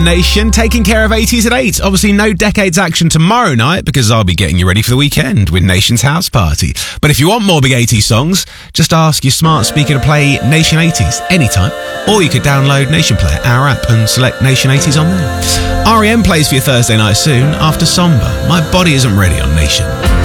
Nation, taking care of 80s at 8. Obviously, no Decades action tomorrow night because I'll be getting you ready for the weekend with Nation's House Party. But if you want more big 80s songs, just ask your smart speaker to play Nation 80s anytime. Or you could download Nation Player, our app, and select Nation 80s on there. R.E.M. plays for your Thursday night soon after Somber. My Body Isn't Ready on Nation.